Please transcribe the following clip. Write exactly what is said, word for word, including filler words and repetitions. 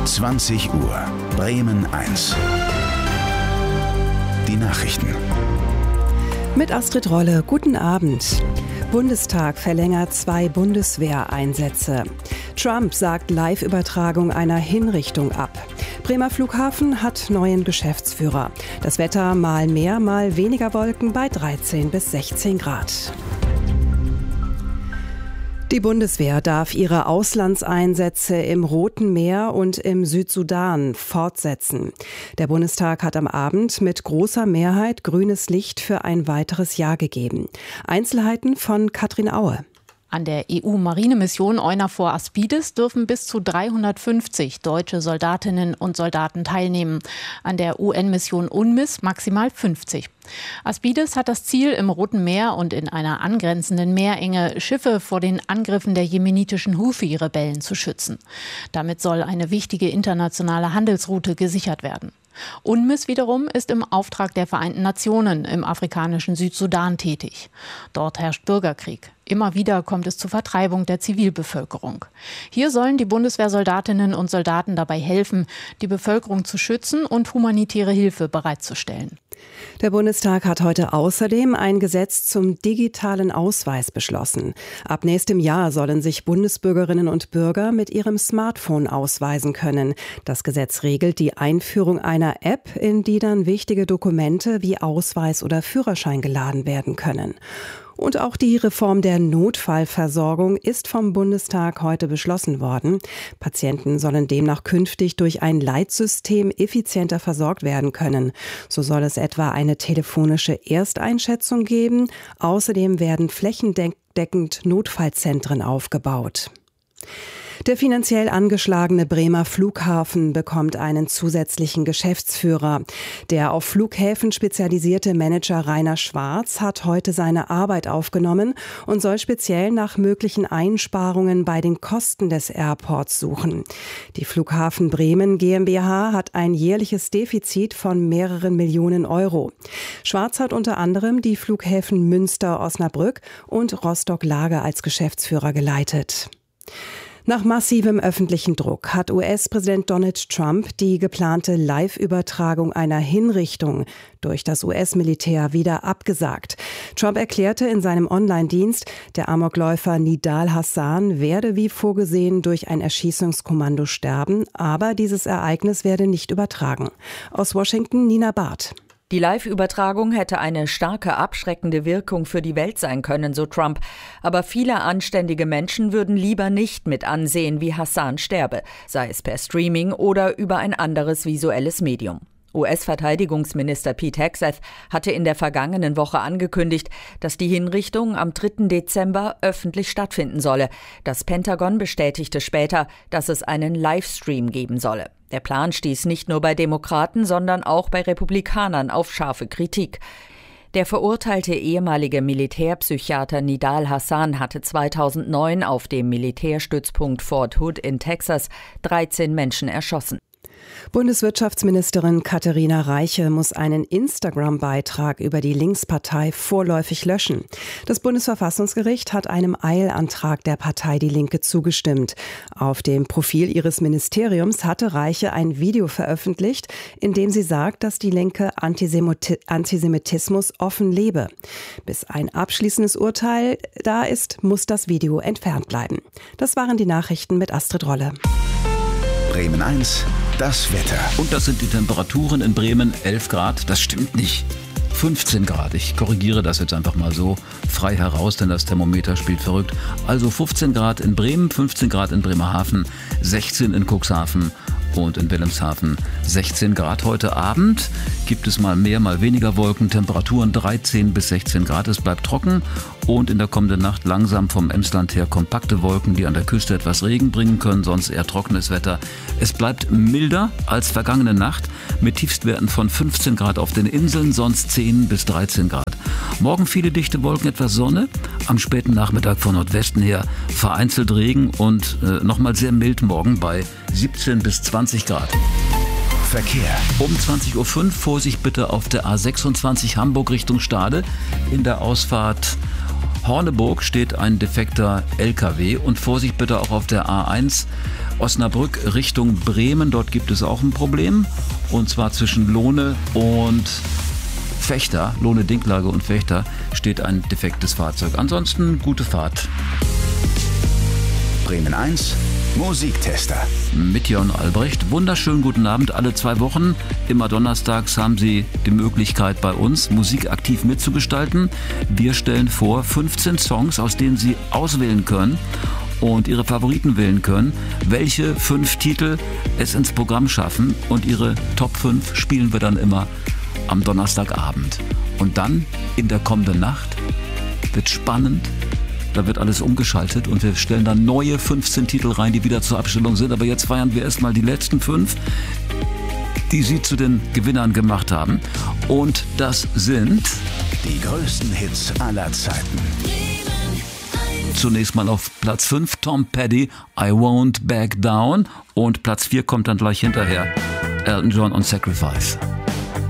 zwanzig Uhr, Bremen eins. Die Nachrichten. Mit Astrid Rolle, guten Abend. Bundestag verlängert zwei Bundeswehreinsätze. Trump sagt Live-Übertragung einer Hinrichtung ab. Bremer Flughafen hat neuen Geschäftsführer. Das Wetter mal mehr, mal weniger Wolken bei dreizehn bis sechzehn Grad. Die Bundeswehr darf ihre Auslandseinsätze im Roten Meer und im Südsudan fortsetzen. Der Bundestag hat am Abend mit großer Mehrheit grünes Licht für ein weiteres Jahr gegeben. Einzelheiten von Katrin Aue. An der E U-Marinemission EUNAVFOR Aspides dürfen bis zu dreihundertfünfzig deutsche Soldatinnen und Soldaten teilnehmen. An der U N-Mission UNMISS maximal fünfzig. Aspides hat das Ziel, im Roten Meer und in einer angrenzenden Meerenge Schiffe vor den Angriffen der jemenitischen Houthi-Rebellen zu schützen. Damit soll eine wichtige internationale Handelsroute gesichert werden. UNMISS wiederum ist im Auftrag der Vereinten Nationen im afrikanischen Südsudan tätig. Dort herrscht Bürgerkrieg. Immer wieder kommt es zur Vertreibung der Zivilbevölkerung. Hier sollen die Bundeswehrsoldatinnen und Soldaten dabei helfen, die Bevölkerung zu schützen und humanitäre Hilfe bereitzustellen. Der Bundestag hat heute außerdem ein Gesetz zum digitalen Ausweis beschlossen. Ab nächstem Jahr sollen sich Bundesbürgerinnen und Bürger mit ihrem Smartphone ausweisen können. Das Gesetz regelt die Einführung einer App, in die dann wichtige Dokumente wie Ausweis oder Führerschein geladen werden können. Und auch die Reform der Notfallversorgung ist vom Bundestag heute beschlossen worden. Patienten sollen demnach künftig durch ein Leitsystem effizienter versorgt werden können. So soll es etwa eine telefonische Ersteinschätzung geben. Außerdem werden flächendeckend Notfallzentren aufgebaut. Der finanziell angeschlagene Bremer Flughafen bekommt einen zusätzlichen Geschäftsführer. Der auf Flughäfen spezialisierte Manager Rainer Schwarz hat heute seine Arbeit aufgenommen und soll speziell nach möglichen Einsparungen bei den Kosten des Airports suchen. Die Flughafen Bremen GmbH hat ein jährliches Defizit von mehreren Millionen Euro. Schwarz hat unter anderem die Flughäfen Münster, Osnabrück und Rostock-Lage als Geschäftsführer geleitet. Nach massivem öffentlichen Druck hat U S-Präsident Donald Trump die geplante Live-Übertragung einer Hinrichtung durch das U S-Militär wieder abgesagt. Trump erklärte in seinem Online-Dienst, der Amokläufer Nidal Hasan werde wie vorgesehen durch ein Erschießungskommando sterben, aber dieses Ereignis werde nicht übertragen. Aus Washington Nina Barth. Die Live-Übertragung hätte eine starke abschreckende Wirkung für die Welt sein können, so Trump. Aber viele anständige Menschen würden lieber nicht mit ansehen, wie Hasan sterbe, sei es per Streaming oder über ein anderes visuelles Medium. U S-Verteidigungsminister Pete Hegseth hatte in der vergangenen Woche angekündigt, dass die Hinrichtung am dritten Dezember öffentlich stattfinden solle. Das Pentagon bestätigte später, dass es einen Livestream geben solle. Der Plan stieß nicht nur bei Demokraten, sondern auch bei Republikanern auf scharfe Kritik. Der verurteilte ehemalige Militärpsychiater Nidal Hasan hatte zweitausendneun auf dem Militärstützpunkt Fort Hood in Texas dreizehn Menschen erschossen. Bundeswirtschaftsministerin Katharina Reiche muss einen Instagram-Beitrag über die Linkspartei vorläufig löschen. Das Bundesverfassungsgericht hat einem Eilantrag der Partei Die Linke zugestimmt. Auf dem Profil ihres Ministeriums hatte Reiche ein Video veröffentlicht, in dem sie sagt, dass die Linke Antisemit- Antisemitismus offen lebe. Bis ein abschließendes Urteil da ist, muss das Video entfernt bleiben. Das waren die Nachrichten mit Astrid Rolle. Bremen eins, das Wetter. Und das sind die Temperaturen in Bremen, elf Grad. Das stimmt nicht. fünfzehn Grad. Ich korrigiere das jetzt einfach mal so frei heraus, denn das Thermometer spielt verrückt. Also fünfzehn Grad in Bremen, fünfzehn Grad in Bremerhaven, sechzehn in Cuxhaven und in Wilhelmshaven sechzehn Grad. Heute Abend gibt es mal mehr, mal weniger Wolken, Temperaturen dreizehn bis sechzehn Grad. Es bleibt trocken und in der kommenden Nacht langsam vom Emsland her kompakte Wolken, die an der Küste etwas Regen bringen können, sonst eher trockenes Wetter. Es bleibt milder als vergangene Nacht mit Tiefstwerten von fünfzehn Grad auf den Inseln, sonst zehn bis dreizehn Grad. Morgen viele dichte Wolken, etwas Sonne, am späten Nachmittag von Nordwesten her vereinzelt Regen und äh, nochmal sehr mild morgen bei siebzehn bis zwanzig Grad. Verkehr. Um zwanzig Uhr fünf Vorsicht bitte auf der A sechsundzwanzig Hamburg Richtung Stade. In der Ausfahrt Horneburg steht ein defekter L K W und Vorsicht bitte auch auf der A eins Osnabrück Richtung Bremen. Dort gibt es auch ein Problem. Und zwar zwischen Lohne und Fechter, Lohne-Dinklage und Fechter, steht ein defektes Fahrzeug. Ansonsten gute Fahrt. Bremen eins, Musiktester. Mit Jörn Albrecht. Wunderschönen guten Abend. Alle zwei Wochen, immer donnerstags, haben Sie die Möglichkeit, bei uns Musik aktiv mitzugestalten. Wir stellen vor fünfzehn Songs, aus denen Sie auswählen können und Ihre Favoriten wählen können, welche fünf Titel es ins Programm schaffen. Und Ihre Top fünf spielen wir dann immer am Donnerstagabend. Und dann in der kommenden Nacht wird spannend. Da wird alles umgeschaltet und wir stellen dann neue fünfzehn Titel rein, die wieder zur Abstellung sind. Aber jetzt feiern wir erstmal die letzten fünf, die Sie zu den Gewinnern gemacht haben. Und das sind die größten Hits aller Zeiten. Zunächst mal auf Platz fünf Tom Petty, I Won't Back Down. Und Platz vier kommt dann gleich hinterher, Elton John und Sacrifice.